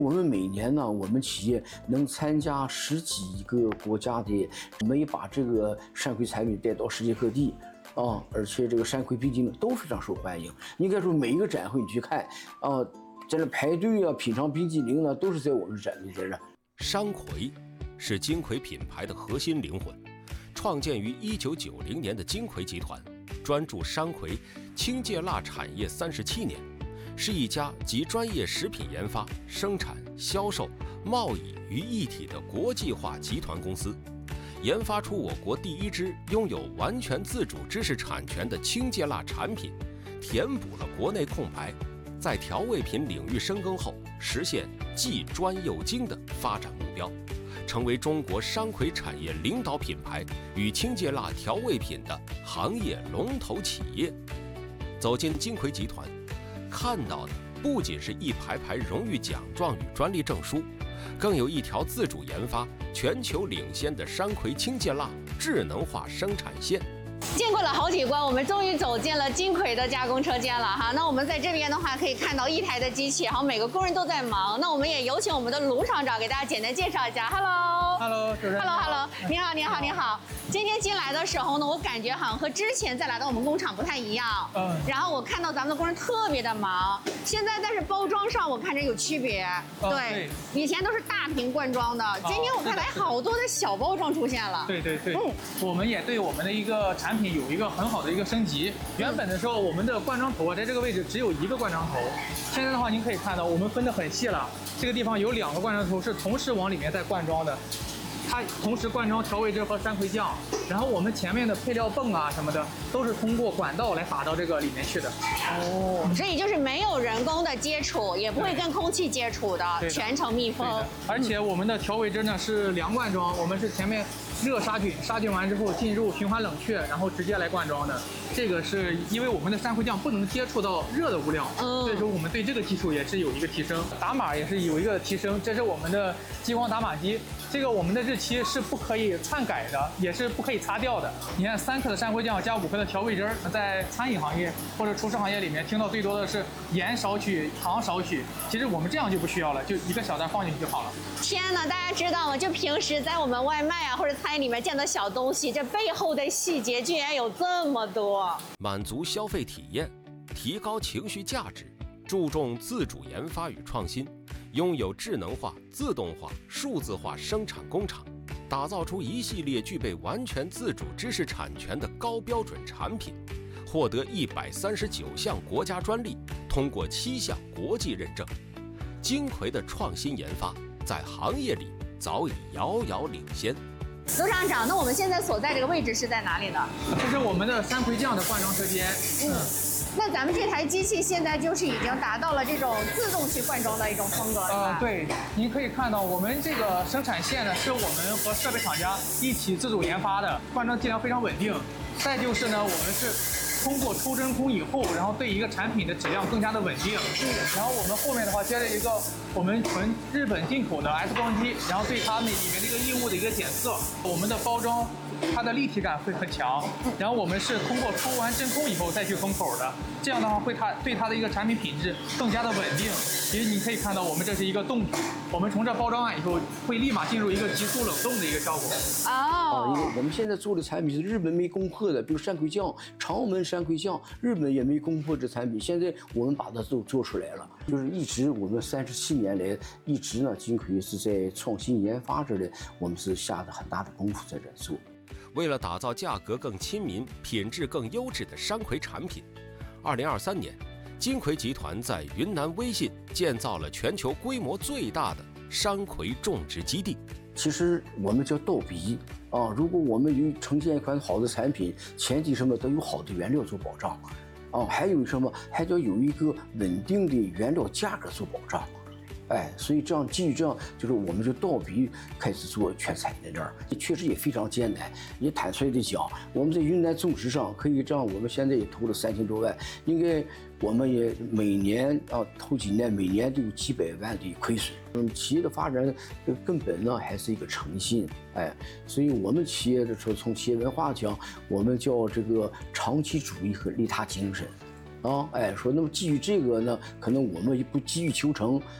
我们每年呢，我们企业能参加10几个国家的，我们也把这个山葵产品带到世界各地啊，而且这个山葵冰激凌都非常受欢迎。应该说每一个展会你去看啊，在这排队啊，品尝冰激凌呢，都是在我们展位在这。 山葵是金葵品牌的核心灵魂，创建于1990年的金葵集团，专注山葵、青芥辣产业37年。是一家集专业食品研发、生产、销售、贸易于一体的国际化集团公司，研发出我国第一支拥有完全自主知识产权的青芥辣产品，填补了国内空白，在调味品领域深耕后，实现既专又精的发展目标，成为中国山葵产业领导品牌与青芥辣调味品的行业龙头企业。走进金葵集团，看到的不仅是一排排荣誉奖状与专利证书，更有一条自主研发、全球领先的山葵青芥辣智能化生产线。 经过了好几关，我们终于走进了金葵的加工车间了哈。那我们在这边的话，可以看到一台的机器，然后每个工人都在忙。那我们也有请我们的卢厂长给大家简单介绍一下。Hello， 主持人。 Hello， 你好，你好，你好。今天进来的时候呢，我感觉好像和之前再来到我们工厂不太一样。然后我看到咱们的工人特别的忙。现在但是包装上我看着有区别。对，以前都是大瓶罐装的，今天我看来好多的小包装出现了。 对。我们也对我们的一个产品有一个很好的一个升级。原本的时候，我们的灌装头在这个位置只有一个灌装头，现在的话您可以看到我们分得很细了。这个地方有2个灌装头是同时往里面在灌装的。它同时灌装调味汁和山葵酱，然后我们前面的配料泵啊什么的，都是通过管道来打到这个里面去的。 所以就是没有人工的接触，也不会跟空气接触的，全程密封。 而且我们的调味汁呢是2罐装，我们是前面热杀菌，杀菌完之后进入循环冷却，然后直接来灌装的。这个是因为我们的山葵酱不能接触到热的物料，所以说我们对这个技术也是有一个提升，打码也是有一个提升。这是我们的激光打码机。这个我们的日期是不可以篡改的，也是不可以擦掉的。你看3克的山葵酱加5克的调味汁，在餐饮行业或者厨师行业里面听到最多的是盐少许，糖少许。其实我们这样就不需要了，就一个小袋放进去就好了。 天哪，大家知道吗？就平时在我们外卖啊或者餐饮里面见到小东西，这背后的细节居然有这么多。 满足消费体验，提高情绪价值，注重自主研发与创新。拥有智能化、自动化、数字化生产工厂，打造出一系列具备完全自主知识产权的高标准产品，获得139项国家专利，通过7项国际认证。金葵的创新研发在行业里早已遥遥领先。 卢厂长，那我们现在所在这个位置是在哪里呢？ 这是我们的山葵酱的灌装车间。 那咱们这台机器现在就是已经达到了这种自动去灌装的一种风格了吧？ 对，您可以看到我们这个生产线呢，是我们和设备厂家一起自主研发的，灌装剂量非常稳定。再就是呢，我们是通过抽真空以后，然后对一个产品的质量更加的稳定。然后我们后面的话接了一个我们纯日本进口的 X 光机，然后对它们里面这个异物的一个检测。我们的包装它的立体感会很强，然后我们是通过抽完真空以后再去封口的，这样的话会对它的一个产品品质更加的稳定。其实你可以看到，我们这是一个冻体，我们从这包装完以后会立马进入一个急速冷冻的一个效果。 因为我们现在做的产品是日本没攻破的，比如山葵酱、长门山葵酱，日本也没攻破这产品，现在我们把它都做出来了。就是一直我们37年来一直呢，金葵是在创新研发这里，我们是下的很大的功夫在这做。 为了打造价格更亲民、品质更优质的山葵产品，2023年，金葵集团在云南威信建造了全球规模最大的山葵种植基地。 其实我们叫倒逼啊，如果我们有呈现一款好的产品，前提什么都有好的原料做保障啊，还有什么还要有一个稳定的原料价格做保障。所以这样基于这样，就是我们就倒逼开始做全产业链，确实也非常艰难。也坦率的讲，我们在云南种植上可以这样，我们现在也投了3000多万，应该我们也每年头几年每年都有几百万的亏损。企业的发展的根本呢还是一个诚信，所以我们企业的时候从企业文化讲，我们叫这个长期主义和利他精神。说那么基于这个呢，可能我们也不急于求成，